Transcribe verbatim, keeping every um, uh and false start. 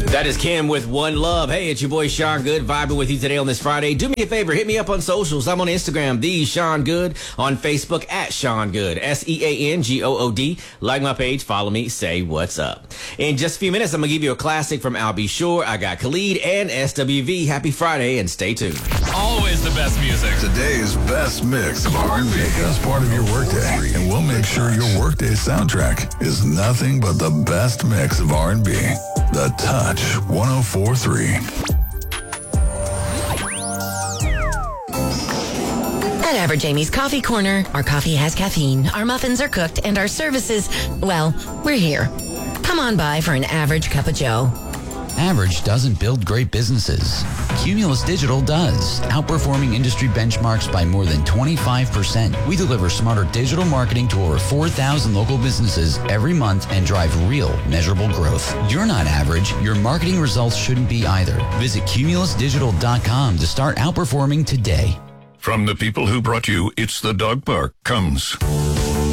That is Kim with One Love. Hey, it's your boy Sean Good, vibing with you today on this Friday. Do me a favor, hit me up on socials. I'm on Instagram, the Sean Good, on Facebook at Sean Good, S E A N G O O D. Like my page, follow me, say what's up. In just a few minutes, I'm going to give you a classic from Al B. Sure. I got Khalid and S W V. Happy Friday, and stay tuned. Always the best music. Today's best mix of R and B as part of your workday. And we'll make sure your workday soundtrack is nothing but the best mix of R and B. The Touch one oh four point three. At Average Amy's Coffee Corner, our coffee has caffeine, our muffins are cooked, and our services, well, we're here. Come on by for an average cup of joe. Average doesn't build great businesses. Cumulus Digital does, outperforming industry benchmarks by more than twenty-five percent. We deliver smarter digital marketing to over four thousand local businesses every month and drive real, measurable growth. You're not average. Your marketing results shouldn't be either. Visit cumulus digital dot com to start outperforming today. From the people who brought you It's the Dog Park comes